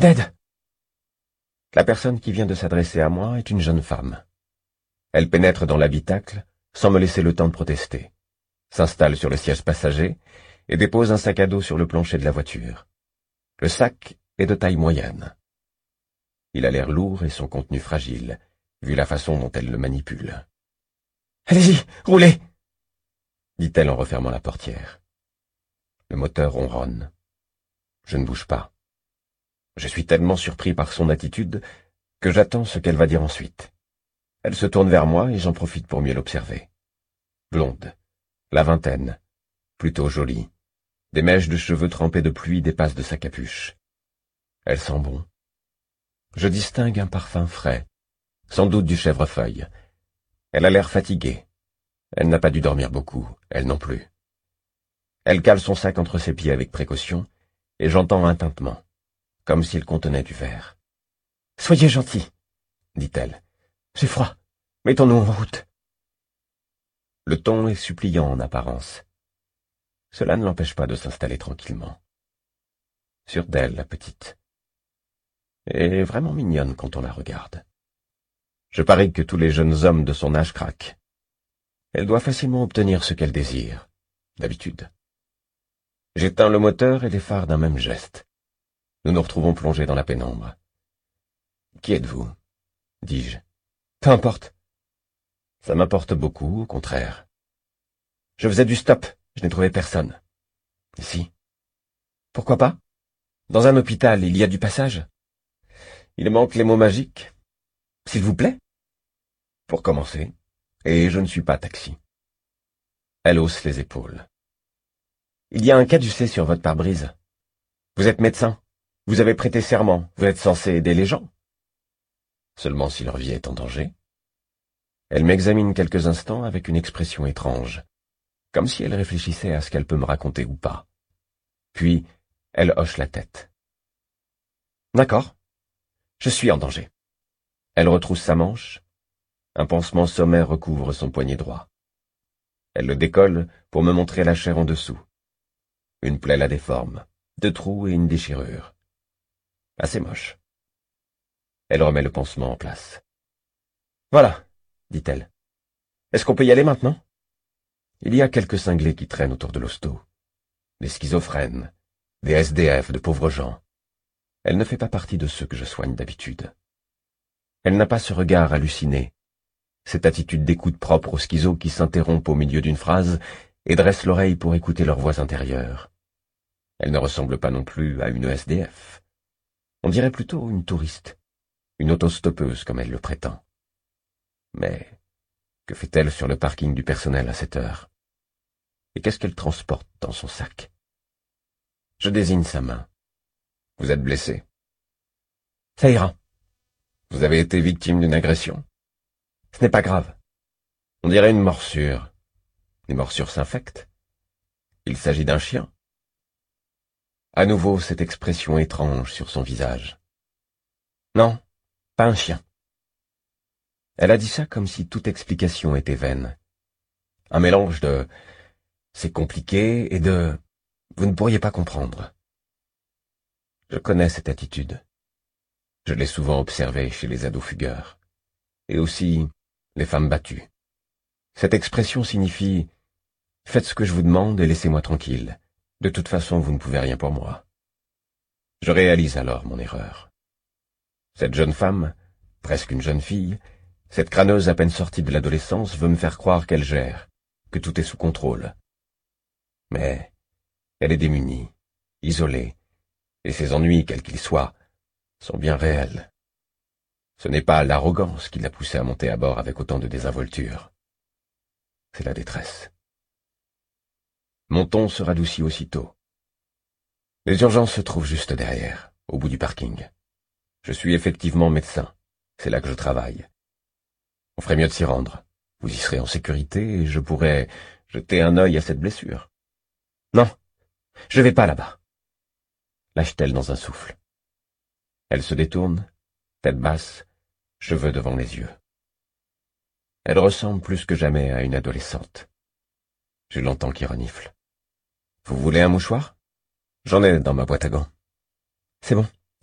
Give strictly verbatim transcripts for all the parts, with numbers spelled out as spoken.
d'aide. La personne qui vient de s'adresser à moi est une jeune femme. Elle pénètre dans l'habitacle sans me laisser le temps de protester, s'installe sur le siège passager et dépose un sac à dos sur le plancher de la voiture. Le sac est de taille moyenne. Il a l'air lourd et son contenu fragile, vu la façon dont elle le manipule. « Allez-y, roulez !» dit-elle en refermant la portière. Le moteur ronronne. Je ne bouge pas. Je suis tellement surpris par son attitude que j'attends ce qu'elle va dire ensuite. Elle se tourne vers moi et j'en profite pour mieux l'observer. Blonde, la vingtaine, plutôt jolie. Des mèches de cheveux trempés de pluie dépassent de sa capuche. Elle sent bon. Je distingue un parfum frais, sans doute du chèvrefeuille. Elle a l'air fatiguée. Elle n'a pas dû dormir beaucoup, elle non plus. Elle cale son sac entre ses pieds avec précaution, et j'entends un tintement, comme s'il contenait du verre. « Soyez gentil, » dit-elle. « J'ai froid. Mettons-nous en route. » Le ton est suppliant en apparence. Cela ne l'empêche pas de s'installer tranquillement. Sûre d'elle, la petite. Et vraiment mignonne quand on la regarde. Je parie que tous les jeunes hommes de son âge craquent. Elle doit facilement obtenir ce qu'elle désire, d'habitude. J'éteins le moteur et les phares d'un même geste. Nous nous retrouvons plongés dans la pénombre. « Qui êtes-vous » dis-je. « Peu importe. » Ça m'importe beaucoup, au contraire. Je faisais du stop, je n'ai trouvé personne. Ici? Pourquoi pas? Dans un hôpital, il y a du passage. Il manque les mots magiques. S'il vous plaît? Pour commencer, et je ne suis pas taxi. Elle hausse les épaules. Il y a un caducée sur votre pare-brise. Vous êtes médecin. Vous avez prêté serment. Vous êtes censé aider les gens. Seulement si leur vie est en danger. Elle m'examine quelques instants avec une expression étrange, comme si elle réfléchissait à ce qu'elle peut me raconter ou pas. Puis, elle hoche la tête. D'accord. Je suis en danger. Elle retrousse sa manche. Un pansement sommaire recouvre son poignet droit. Elle le décolle pour me montrer la chair en dessous. Une plaie la déforme, deux trous et une déchirure. Assez moche. Elle remet le pansement en place. Voilà, dit-elle. Est-ce qu'on peut y aller maintenant? Il y a quelques cinglés qui traînent autour de l'hosto. Des schizophrènes, des S D F, de pauvres gens. Elle ne fait pas partie de ceux que je soigne d'habitude. Elle n'a pas ce regard halluciné, cette attitude d'écoute propre aux schizos qui s'interrompent au milieu d'une phrase et dressent l'oreille pour écouter leur voix intérieure. Elle ne ressemble pas non plus à une S D F. On dirait plutôt une touriste, une autostoppeuse comme elle le prétend. Mais que fait-elle sur le parking du personnel à cette heure? Et qu'est-ce qu'elle transporte dans son sac? Je désigne sa main. Vous êtes blessé? Ça ira. Vous avez été victime d'une agression? Ce n'est pas grave. On dirait une morsure. Les morsures s'infectent. Il s'agit d'un chien. À nouveau cette expression étrange sur son visage. Non, pas un chien. Elle a dit ça comme si toute explication était vaine. Un mélange de « c'est compliqué » et de « vous ne pourriez pas comprendre ». Je connais cette attitude. Je l'ai souvent observée chez les ados fugueurs. Et aussi les femmes battues. Cette expression signifie « faites ce que je vous demande et laissez-moi tranquille. De toute façon, vous ne pouvez rien pour moi ». Je réalise alors mon erreur. Cette jeune femme, presque une jeune fille, cette crâneuse à peine sortie de l'adolescence veut me faire croire qu'elle gère, que tout est sous contrôle. Mais elle est démunie, isolée, et ses ennuis, quels qu'ils soient, sont bien réels. Ce n'est pas l'arrogance qui l'a poussée à monter à bord avec autant de désinvolture. C'est la détresse. Mon ton se radoucit aussitôt. Les urgences se trouvent juste derrière, au bout du parking. Je suis effectivement médecin, c'est là que je travaille. On ferait mieux de s'y rendre. Vous y serez en sécurité et je pourrais jeter un œil à cette blessure. Non, je vais pas là-bas. Lâche-t-elle dans un souffle. Elle se détourne, tête basse, cheveux devant les yeux. Elle ressemble plus que jamais à une adolescente. Je l'entends qui renifle. Vous voulez un mouchoir? J'en ai dans ma boîte à gants. C'est bon,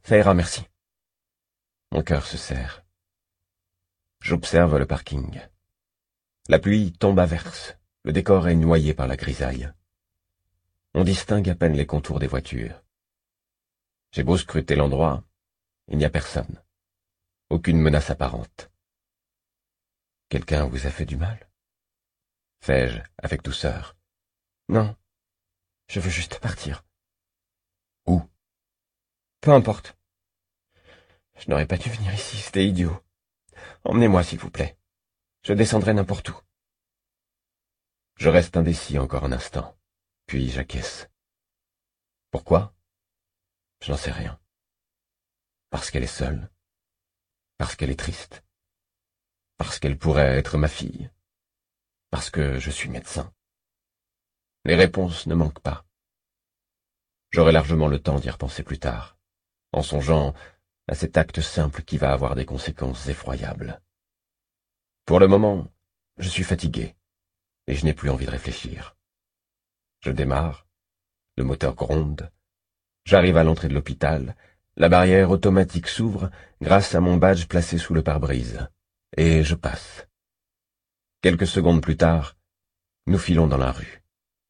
Ça ira, merci. Mon cœur se serre. J'observe le parking. La pluie tombe à verse. Le décor est noyé par la grisaille. On distingue à peine les contours des voitures. J'ai beau scruter l'endroit, il n'y a personne. Aucune menace apparente. Quelqu'un vous a fait du mal? Fais-je avec douceur. Non, je veux juste partir. Où? Peu importe. Je n'aurais pas dû venir ici, c'était idiot. Emmenez-moi, s'il vous plaît. Je descendrai n'importe où. Je reste indécis encore un instant, puis j'acquiesce. Pourquoi? Je n'en sais rien. Parce qu'elle est seule. Parce qu'elle est triste. Parce qu'elle pourrait être ma fille. Parce que je suis médecin. Les réponses ne manquent pas. J'aurai largement le temps d'y repenser plus tard, en songeant à cet acte simple qui va avoir des conséquences effroyables. Pour le moment, je suis fatigué, et je n'ai plus envie de réfléchir. Je démarre, le moteur gronde, j'arrive à l'entrée de l'hôpital, la barrière automatique s'ouvre grâce à mon badge placé sous le pare-brise, et je passe. Quelques secondes plus tard, nous filons dans la rue.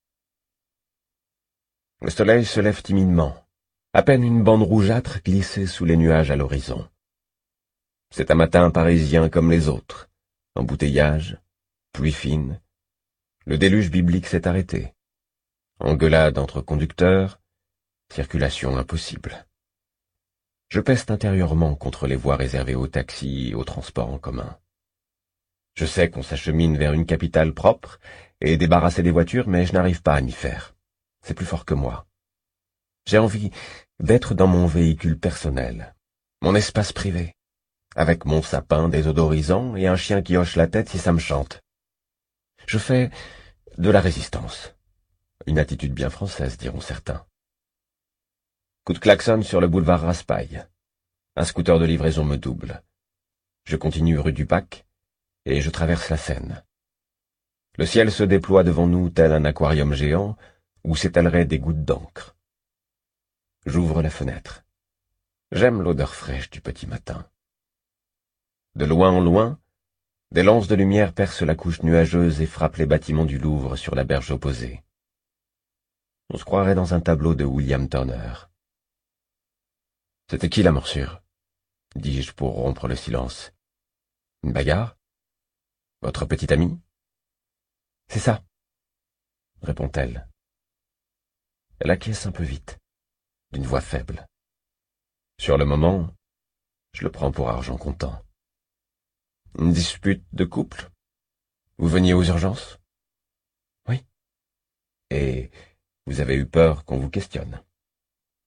Le soleil se lève timidement, à peine une bande rougeâtre glissée sous les nuages à l'horizon. C'est un matin parisien comme les autres, embouteillage, pluie fine. Le déluge biblique s'est arrêté. Engueulade entre conducteurs, circulation impossible. Je peste intérieurement contre les voies réservées aux taxis et aux transports en commun. Je sais qu'on s'achemine vers une capitale propre et débarrassée des voitures, mais je n'arrive pas à m'y faire. C'est plus fort que moi. J'ai envie d'être dans mon véhicule personnel, mon espace privé, avec mon sapin désodorisant et un chien qui hoche la tête si ça me chante. Je fais de la résistance. Une attitude bien française, diront certains. Coup de klaxon sur le boulevard Raspail. Un scooter de livraison me double. Je continue rue du Bac et je traverse la Seine. Le ciel se déploie devant nous tel un aquarium géant où s'étaleraient des gouttes d'encre. J'ouvre la fenêtre. J'aime l'odeur fraîche du petit matin. De loin en loin, des lances de lumière percent la couche nuageuse et frappent les bâtiments du Louvre sur la berge opposée. On se croirait dans un tableau de William Turner. « C'était qui la morsure ?» dis-je pour rompre le silence. « Une bagarre? Votre petite amie ?»« C'est ça, » répond-elle. Elle acquiesce un peu vite, d'une voix faible. Sur le moment, je le prends pour argent comptant. « Une dispute de couple? Vous veniez aux urgences? »« Oui. »« Et vous avez eu peur qu'on vous questionne? »« Voilà. »«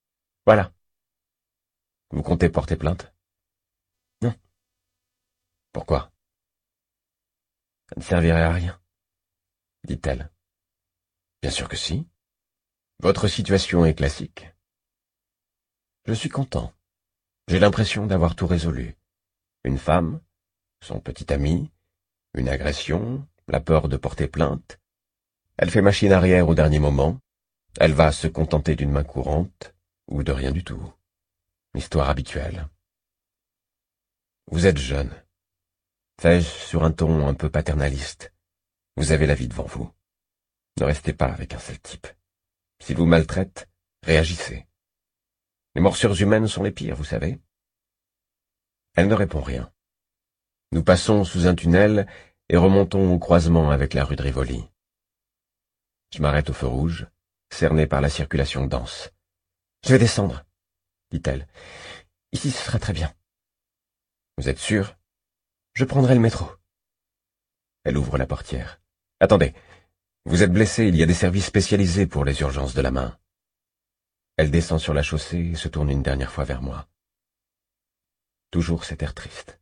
Vous comptez porter plainte? »« Non. »« Pourquoi? »« Ça ne servirait à rien, » dit-elle. « Bien sûr que si. Votre situation est classique. » Je suis content. J'ai l'impression d'avoir tout résolu. Une femme, son petit ami, une agression, la peur de porter plainte. Elle fait machine arrière au dernier moment. Elle va se contenter d'une main courante, ou de rien du tout. Histoire habituelle. Vous êtes jeune. Fais-je sur un ton un peu paternaliste. Vous avez la vie devant vous. Ne restez pas avec un seul type. S'il vous maltraite, réagissez. Les morsures humaines sont les pires, vous savez. Elle ne répond rien. Nous passons sous un tunnel et remontons au croisement avec la rue de Rivoli. Je m'arrête au feu rouge, cerné par la circulation dense. « Je vais descendre, » dit-elle. « Ici, ce sera très bien. »« Vous êtes sûr? »« Je prendrai le métro. » Elle ouvre la portière. « Attendez, vous êtes blessé, il y a des services spécialisés pour les urgences de la main. » Elle descend sur la chaussée et se tourne une dernière fois vers moi. Toujours cet air triste.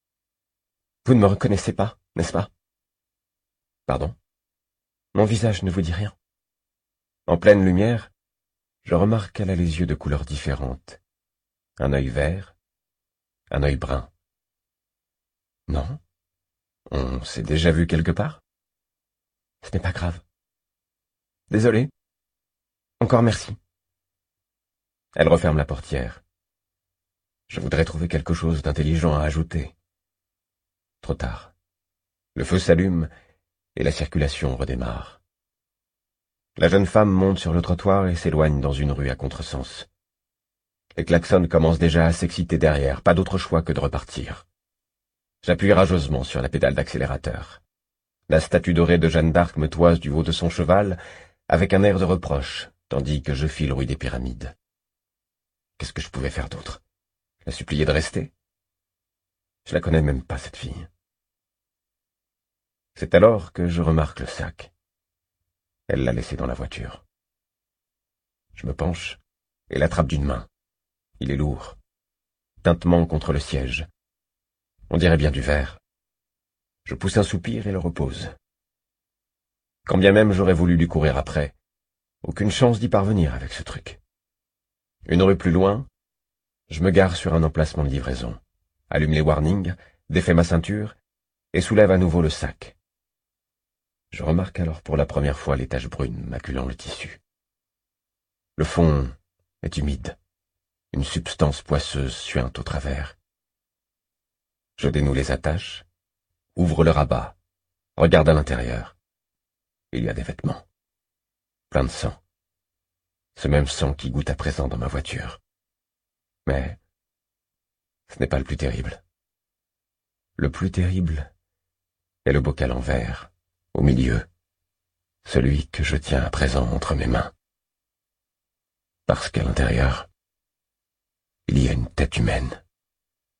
« Vous ne me reconnaissez pas, n'est-ce pas? » Pardon? Mon visage ne vous dit rien. En pleine lumière, je remarque qu'elle a les yeux de couleurs différentes. Un œil vert, un œil brun. Non? On s'est déjà vu quelque part? Ce n'est pas grave. Désolé. Encore merci. Elle referme la portière. Je voudrais trouver quelque chose d'intelligent à ajouter. Trop tard. Le feu s'allume et la circulation redémarre. La jeune femme monte sur le trottoir et s'éloigne dans une rue à contresens. Les klaxons commencent déjà à s'exciter derrière, pas d'autre choix que de repartir. J'appuie rageusement sur la pédale d'accélérateur. La statue dorée de Jeanne d'Arc me toise du haut de son cheval avec un air de reproche, tandis que je file rue des Pyramides. Qu'est-ce que je pouvais faire d'autre? La supplier de rester? Je la connais même pas, cette fille. C'est alors que je remarque le sac. Elle l'a laissé dans la voiture. Je me penche et l'attrape d'une main. Il est lourd, tintement contre le siège. On dirait bien du verre. Je pousse un soupir et le repose. Quand bien même j'aurais voulu lui courir après, aucune chance d'y parvenir avec ce truc. Une rue plus loin, je me gare sur un emplacement de livraison, allume les warnings, défais ma ceinture et soulève à nouveau le sac. Je remarque alors pour la première fois les taches brunes maculant le tissu. Le fond est humide. Une substance poisseuse suinte au travers. Je dénoue les attaches, ouvre le rabat, regarde à l'intérieur. Il y a des vêtements. Plein de sang. Ce même sang qui goûte à présent dans ma voiture. Mais ce n'est pas le plus terrible. Le plus terrible est le bocal en verre, au milieu, celui que je tiens à présent entre mes mains. Parce qu'à l'intérieur, il y a une tête humaine.